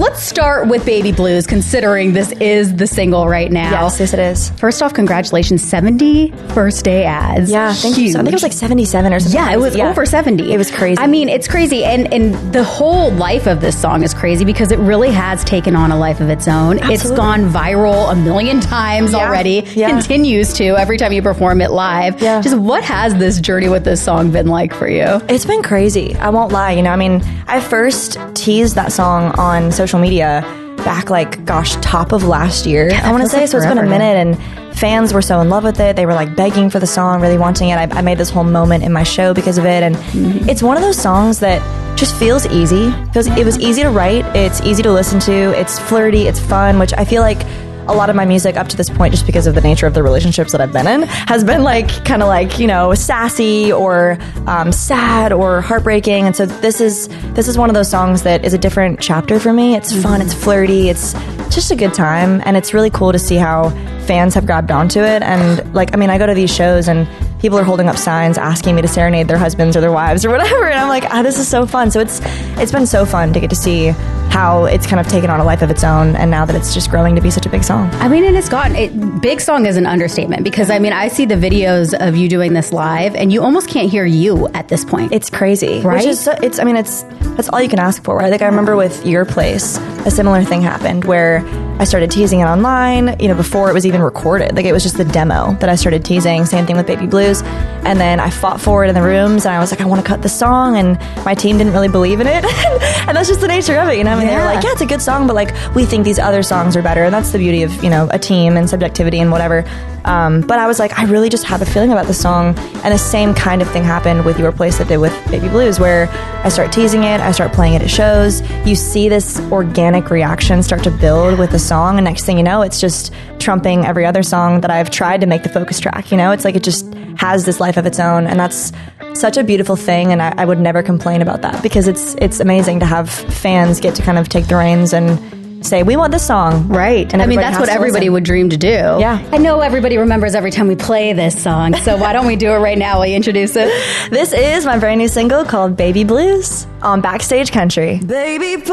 let's start with Baby Blues, considering this is the single right now. Yes, it is. First off, congratulations, 70 first day ads. Yeah, thank you. So I think it was like 77 or something. Yeah, it was over 70. It was crazy. I mean, it's crazy. And the whole life of this song is crazy because it really has taken on a life of its own. Absolutely. It's gone viral a million times already. Yeah. Continues to every time you perform it live. Yeah. Just what has this journey with this song been like for you? It's been crazy. I won't lie. I mean, I first teased that song on social media back top of last year, I want to say. So it's been a minute, and fans were so in love with it. They were like begging for the song, really wanting it. I made this whole moment in my show because of it. And it's one of those songs that just feels easy. It was easy to write. It's easy to listen to. It's flirty. It's fun, which I feel like a lot of my music up to this point, just because of the nature of the relationships that I've been in, has been sassy or sad or heartbreaking. And so this is one of those songs that is a different chapter for me. It's fun, it's flirty, it's just a good time, and it's really cool to see how fans have grabbed onto it. And I go to these shows and people are holding up signs asking me to serenade their husbands or their wives or whatever, and I'm like, this is so fun. So it's been so fun to get to see how it's kind of taken on a life of its own, and now that it's just growing to be such a big song. I mean, and big song is an understatement, because I mean, I see the videos of you doing this live and you almost can't hear you at this point. It's crazy, right? That's all you can ask for, right? I remember with Your Place, a similar thing happened where I started teasing it online, before it was even recorded. It was just the demo that I started teasing. Same thing with Baby Blues. And then I fought for it in the rooms, and I was like, I want to cut the song, and my team didn't really believe in it. And that's just the nature of it, I mean, they were like, yeah, it's a good song, but we think these other songs are better. And that's the beauty of, a team and subjectivity and whatever. But I was like, I really just have a feeling about the song. And the same kind of thing happened with Your Place that did with Baby Blues, where I start teasing it, I start playing it at shows. You see this organic reaction start to build with the song, and next thing you know, it's just trumping every other song that I've tried to make the focus track. It's like it just has this life of its own, and that's such a beautiful thing. And I would never complain about that, because it's amazing to have fans get to kind of take the reins and say, we want this song. Right. And I mean, that's what everybody would dream to do. Yeah. I know everybody remembers every time we play this song, so why don't we do it right now while you introduce it? This is my brand new single called Baby Blues on Backstage Country. Baby,